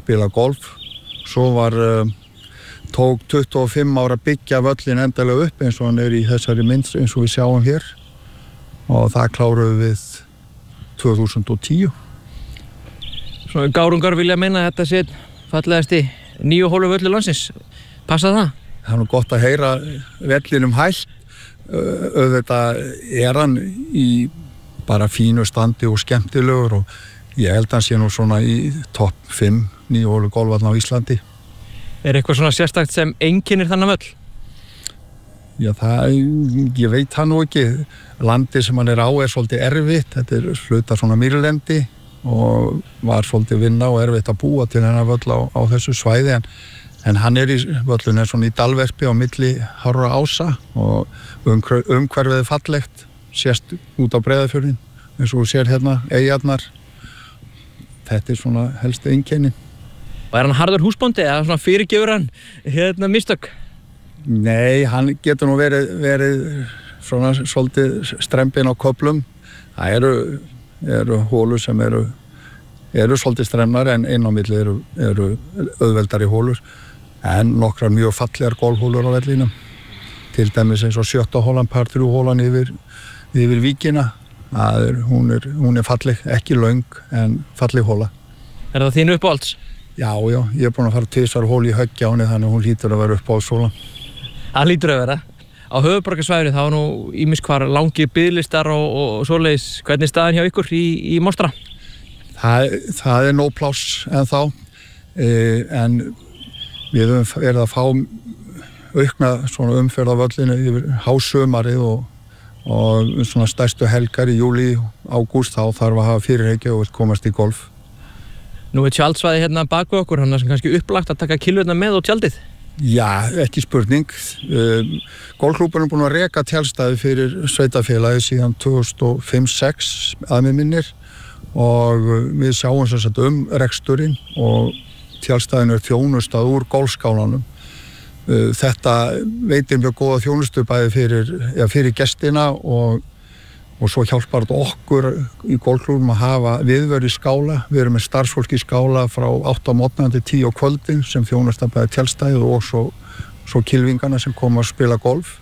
spila golf. Svo tók 25 ára byggja völlin endalega upp eins og hann í þessari mynd eins og við sjáum hér og það kláruðum við 2010. Svona gárungar vilja meina að þetta sé fallegasti 9 hólu völlur landsins. Passa það? Það er gott að heyra vellinum hælt. Auðvitað hann í bara fínu standi og skemmtilegur og ég held að hann sé nú svona í topp 5 9 hólu golfvöllum á Íslandi. Eitthvað svona sérstakt sem einkennir þennan völl? Já, ég veit það nú ekki. Landi sem hann á svolítið erfitt. Þetta hluta svona mýrlendi og var svolítið vinna og erfitt að búa til hennar völl á þessu svæði en hann í völlun svona í dalverpi á milli hárra ása og umhverfið fallegt sést út á Breiðafjörðinn eins og sér hérna eyjarnar. Þetta svona helstu einkennin. Var hann harður húsbóndi eða svona fyrirgefur hann mistök? Nei, hann getur nú verið svona svolítið strembin á köflum. Það eru hólur sem eru svolítið stremnar en inn á milli eru auðveldari hólur en nokkrar mjög fallegar golfhólur á vellinum. Til dæmis eins og 7. hólan, par 3 hólan yfir víkina. Hún falleg, ekki löng en falleg hóla. Það þín uppáhalds? Já, ég búin að fara 2 hóli í Höggja á henni þannig hún hlýtur að vera uppáhaldshólan. Það hlýtur að vera. Á höfuðborgarsvæðinu þá nú ýmis hvar langir biðlistar og svoleiðis. Hvernig staðan hjá ykkur í Mostra? Það nóg pláss ennþá en við höfum verið að fá aukna svona umferð á völlinu yfir hásumarið og svona stærstu helgar í júlí, ágúst þá þarf að hafa fyrirhyggju og komast í golf. Nú tjaldsvæði hérna bak við okkur, hann sem kannski upplagt að taka kilurna með og tjaldið? Já, ekki spurning. Golfklúbburinn búinn að reka tjaldstæði fyrir sveitafélagið síðan 2005-06 að mig minnir og við sjáum sem sagt reksturinn og tjaldstæðin þjónustað úr golfskálanum. Þetta veitir mjög góða þjónustu bæði fyrir gestina og svo hjálpar þetta okkur í golfklúbbum að hafa viðveru í skála. Við erum með starfsfólk í skála frá 8 á morgni til 10 á kvöldin sem þjónustar bæði tjaldstæðið og svo kylfingana sem koma að spila golf.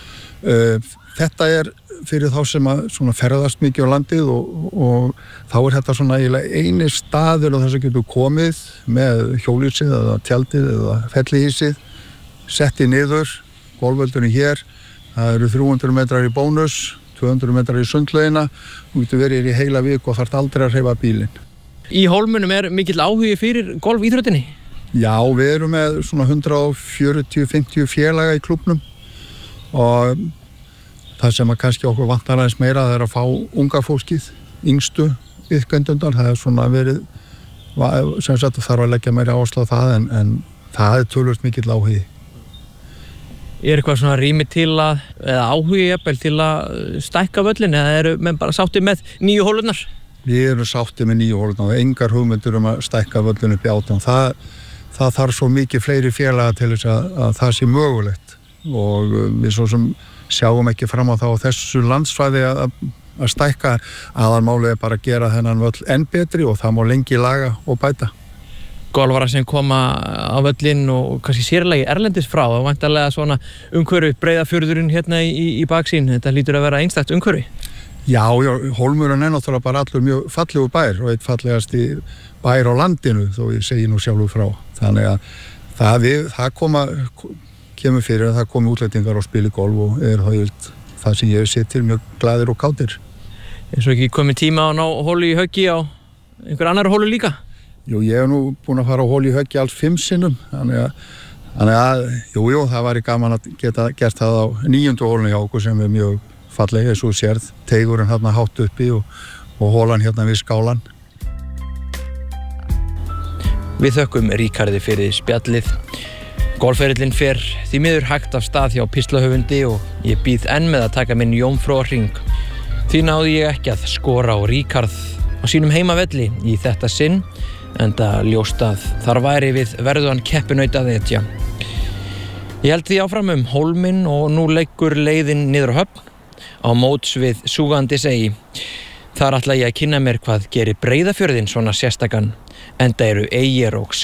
Þetta fyrir þá sem að ferðast mikið á landið og þá þetta svona eini staður og þess að getur komið með hjólhýsið eða tjaldið eða fellihýsið, settið niður, golfvöllurinn hér, það eru 300 metrar í bónus, 200 metrar í sundlaugina, þú getur verið í heila viku og þarft aldrei að hreyfa bílinn. Í Hólmunum mikill áhugi fyrir golfíþróttinni? Já, við erum með svona 140-50 félaga í klúbbnum og það sem að kannski okkur vantar aðeins meira það að fá unga fólkið, yngstu iðkendurnar, það svona verið sem sagt þarf að leggja meira áherslu á það en það töluvert mikill áhugi. Eitthvað svona rými til eða áhugi jafnvel til að stækka völlin eða eru menn bara sáttið með 9 hólurnar? Við erum sáttið með 9 hólurnar og engar hugmyndir að stækka völlin upp í 18. Það þarf svo mikið fleiri félaga til þess að það sé mögulegt og við svo sem sjáum ekki fram á það á þessu landsvæði að stækka. Aðalmálið bara að gera þennan völl enn betri og það má lengi laga og bæta. Golfara sem koma á völlin og kannski sérlegi erlendis frá og væntanlega svona umhverfi, Breiðafjörðurinn hérna í baksýn, þetta hlýtur að vera einstakt umhverfi. Já, Hólmurinn náttúrulega bara allur mjög fallegur bær og eitt fallegasti bær á landinu þó ég segi nú sjálfur frá. Þannig að það kemur fyrir að það komi útlendingar og spili golf og það sem ég sé til mjög glaðir og kátir. Svo ekki komið tíma að ná hólu í Höggi á einhver annar hólu líka? Jú, ég hef nú búin að fara á hólu í Höggi alls 5 sinnum, þannig að það væri gaman að geta gert það á 9. hólunni hjá okkur sem mjög falleg, eins og sérð, teigurinn hérna hátt uppi og hólan hérna við skálan. Við þökkum Ríkarði fyrir spjallið. Golfferillinn fer því miður hægt af stað hjá Pislahöfundi og ég býð enn með að taka minn jómfrúarhring. Því náði ég ekki að skora á Ríkarð á sínum heimavelli í þetta sinn, enda ljóst að þar væri við verðugan keppinaut að etja. Ég held því áfram Hólminn og nú leggur leiðin niður á Höfn á móts við Súgandisey. Þar ætla ég að kynna mér hvað gerir Breiðafjörðinn svona sérstakan, enda eru eyjar og